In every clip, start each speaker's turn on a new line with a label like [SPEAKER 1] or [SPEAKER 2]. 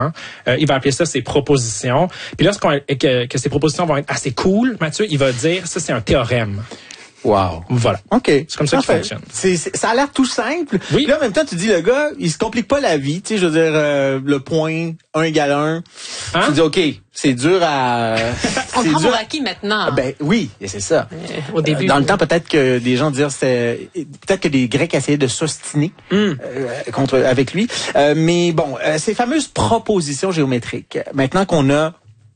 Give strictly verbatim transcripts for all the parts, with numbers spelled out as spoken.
[SPEAKER 1] Euh, il va appeler ça ses propositions. Puis lorsqu'on que, que ces propositions vont être assez cool, Mathieu, il va dire ça c'est un théorème.
[SPEAKER 2] Wow.
[SPEAKER 1] Voilà.
[SPEAKER 2] OK.
[SPEAKER 1] C'est comme ça que ça fonctionne.
[SPEAKER 2] C'est, c'est, ça a l'air tout simple.
[SPEAKER 1] Oui.
[SPEAKER 2] Puis là, en même temps, tu dis, le gars, il se complique pas la vie. Tu sais, je veux dire, euh, le point, un égale un. Hein? Tu dis, OK, c'est dur à...
[SPEAKER 3] On
[SPEAKER 2] c'est
[SPEAKER 3] prend
[SPEAKER 2] dur
[SPEAKER 3] pour acquis maintenant.
[SPEAKER 2] Ah, ben oui, c'est ça.
[SPEAKER 3] Euh, au début.
[SPEAKER 2] Dans le temps, peut-être que des gens disaient, c'est peut-être que les Grecs essayaient de s'ostiner mm. euh, contre avec lui. Euh, mais bon, euh, ces fameuses propositions géométriques, maintenant qu'on a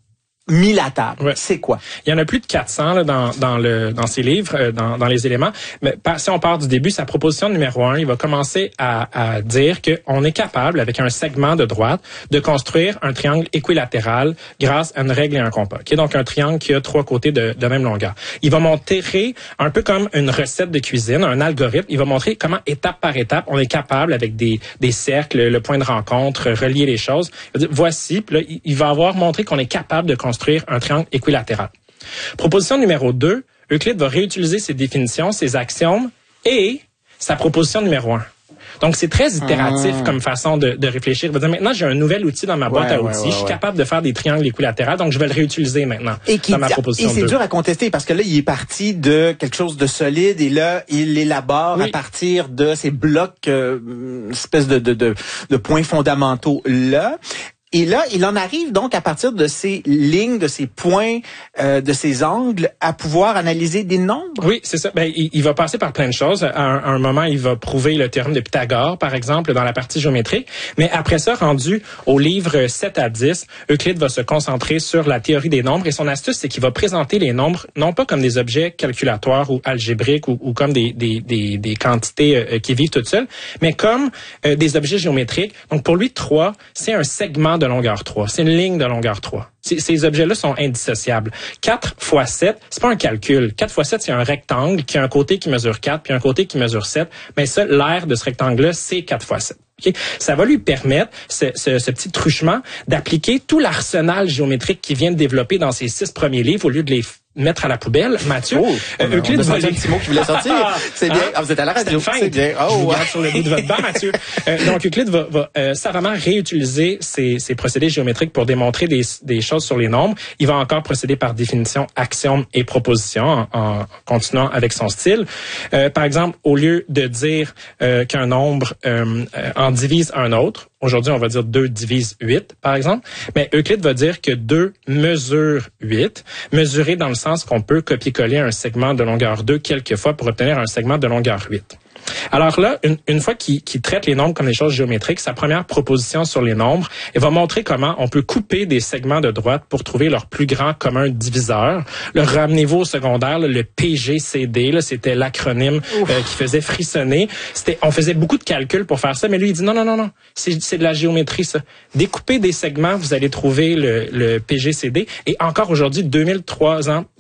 [SPEAKER 2] mis la table. Ouais. C'est quoi?
[SPEAKER 1] Il y en a plus de quatre cents là, dans, dans, le, dans ses livres, euh, dans, dans les éléments. Mais si on part du début, sa proposition numéro un, il va commencer à, à dire qu'on est capable, avec un segment de droite, de construire un triangle équilatéral grâce à une règle et un compas. Qui est donc un triangle qui a trois côtés de, de même longueur. Il va montrer, un peu comme une recette de cuisine, un algorithme, il va montrer comment, étape par étape, on est capable, avec des, des cercles, le point de rencontre, relier les choses. Il va dire, voici, puis là, il va avoir montré qu'on est capable de construire construire un triangle équilatéral. Proposition numéro deux, Euclide va réutiliser ses définitions, ses axiomes et sa proposition numéro un. Donc, c'est très itératif mmh. comme façon de, de réfléchir. Il va dire, maintenant, j'ai un nouvel outil dans ma boîte ouais, à outils. Ouais, ouais, je suis ouais. capable de faire des triangles équilatéraux, donc je vais le réutiliser maintenant
[SPEAKER 2] et qui,
[SPEAKER 1] dans ma proposition
[SPEAKER 2] Et c'est dur à contester parce que là, il est parti de quelque chose de solide et là, il l'élabore oui. à partir de ces blocs, euh, espèce de, de, de, de points fondamentaux là. Et là, il en arrive donc à partir de ces lignes, de ces points, euh, de ces angles, à pouvoir analyser des nombres.
[SPEAKER 1] Oui, c'est ça. Ben, il, il va passer par plein de choses. À un, à un moment, il va prouver le théorème de Pythagore, par exemple, dans la partie géométrique. Mais après ça, rendu au livre sept à dix, Euclide va se concentrer sur la théorie des nombres. Et son astuce, c'est qu'il va présenter les nombres, non pas comme des objets calculatoires ou algébriques ou, ou comme des, des, des, des quantités euh, qui vivent toutes seules, mais comme euh, des objets géométriques. Donc, pour lui, trois, c'est un segment de longueur trois. C'est une ligne de longueur trois. Ces, ces objets-là sont indissociables. quatre fois sept, c'est pas un calcul. quatre fois sept, c'est un rectangle qui a un côté qui mesure quatre puis un côté qui mesure sept. Mais ça, l'aire de ce rectangle-là, c'est quatre fois sept. Okay? Ça va lui permettre, ce, ce, ce petit truchement, d'appliquer tout l'arsenal géométrique qu'il vient de développer dans ses six premiers livres au lieu de les mettre à la poubelle. Mathieu,
[SPEAKER 2] oh,
[SPEAKER 1] euh, Euclide
[SPEAKER 2] va
[SPEAKER 1] les...
[SPEAKER 2] un petit mot qui voulait sortir. C'est bien. Ah, vous êtes à la radio.
[SPEAKER 1] C'est bien. Oh, je vous garde sur le bout de votre banc, Mathieu. Euh, donc, Euclide va, va euh, savamment réutiliser ces, ces procédés géométriques pour démontrer des, des choses sur les nombres. Il va encore procéder par définition, axiome et proposition en, en continuant avec son style. Euh, par exemple, au lieu de dire euh, qu'un nombre euh, euh, en divise un autre, aujourd'hui, on va dire deux divise huit, par exemple. Mais Euclide va dire que deux mesure huit, mesuré dans le sens qu'on peut copier-coller un segment de longueur deux quelquefois pour obtenir un segment de longueur huit. Alors là, une, une fois qu'il, qu'il traite les nombres comme des choses géométriques, sa première proposition sur les nombres, elle va montrer comment on peut couper des segments de droite pour trouver leur plus grand commun diviseur. Le ramenez-vous au secondaire, là, le P G C D, là, c'était l'acronyme euh, qui faisait frissonner. C'était, on faisait beaucoup de calculs pour faire ça, mais lui, il dit non, non, non, non, c'est, c'est de la géométrie, ça. Découpez des segments, vous allez trouver le, le P G C D. Et encore aujourd'hui, deux mille trois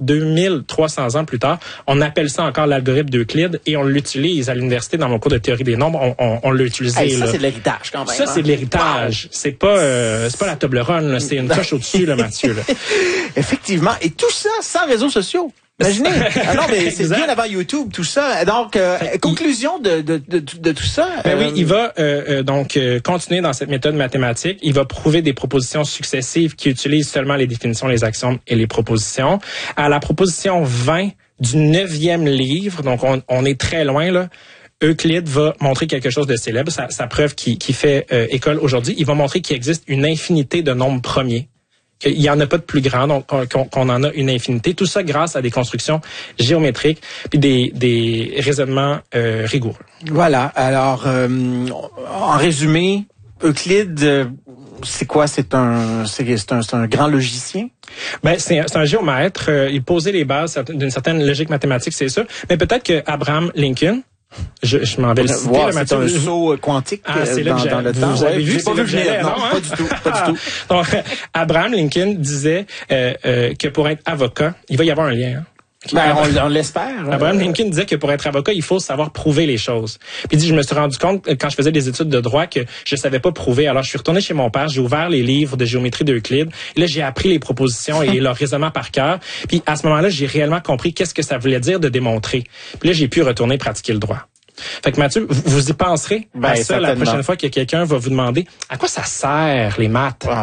[SPEAKER 1] cents ans plus tard, on appelle ça encore l'algorithme d'Euclide et on l'utilise à l'université. Dans mon cours de théorie des nombres, on, on, on l'a utilisé.
[SPEAKER 2] Hey, ça,
[SPEAKER 1] là.
[SPEAKER 2] c'est de l'héritage quand même.
[SPEAKER 1] Ça,
[SPEAKER 2] hein?
[SPEAKER 1] c'est de l'héritage. Wow. C'est pas euh, c'est pas la Toblerone, là. C'est une coche au-dessus, là, Mathieu. Là.
[SPEAKER 2] Effectivement. Et tout ça sans réseaux sociaux. Imaginez. Ah non, mais c'est bien avant YouTube, tout ça. Donc, euh, conclusion de, de, de, de tout ça.
[SPEAKER 1] Ben euh... oui, il va euh, euh, donc euh, continuer dans cette méthode mathématique. Il va prouver des propositions successives qui utilisent seulement les définitions, les axiomes et les propositions. À la proposition vingt du neuvième livre, donc on, on est très loin, là, Euclide va montrer quelque chose de célèbre, sa, sa preuve qui, qui fait euh, école aujourd'hui. Il va montrer qu'il existe une infinité de nombres premiers, qu'il n'y en a pas de plus grand, donc qu'on, qu'on en a une infinité. Tout ça grâce à des constructions géométriques puis des, des raisonnements euh, rigoureux.
[SPEAKER 2] Voilà. Alors, euh, en résumé, Euclide... Euh, c'est quoi? C'est un, c'est, c'est un, c'est un grand logicien?
[SPEAKER 1] Ben, c'est, c'est un géomètre. Euh, il posait les bases d'une certaine logique mathématique, c'est ça. Mais peut-être que Abraham Lincoln, je, je m'en vais le citer.
[SPEAKER 2] Wow, c'est un saut quantique
[SPEAKER 1] ah, c'est
[SPEAKER 2] dans, dans le
[SPEAKER 1] vous
[SPEAKER 2] temps.
[SPEAKER 1] Vous avez
[SPEAKER 2] ouais,
[SPEAKER 1] vu?
[SPEAKER 2] C'est pas vu que je l'ai, non,
[SPEAKER 1] hein?
[SPEAKER 2] pas du tout, pas du tout.
[SPEAKER 1] Donc, Abraham Lincoln disait euh, euh, que pour être avocat, il va y avoir un lien, hein?
[SPEAKER 2] Ben, on, on l'espère.
[SPEAKER 1] Abraham Lincoln disait que pour être avocat, il faut savoir prouver les choses. Puis il dit, je me suis rendu compte quand je faisais des études de droit que je savais pas prouver. Alors je suis retourné chez mon père, j'ai ouvert les livres de géométrie d'Euclide. Et là, j'ai appris les propositions et leur raisonnement par cœur. Puis à ce moment-là, j'ai réellement compris qu'est-ce que ça voulait dire de démontrer. Puis là, j'ai pu retourner pratiquer le droit. Fait que Mathieu, vous, vous y penserez ben, à ça certainement. La prochaine fois que quelqu'un va vous demander à quoi ça sert les maths. Ah.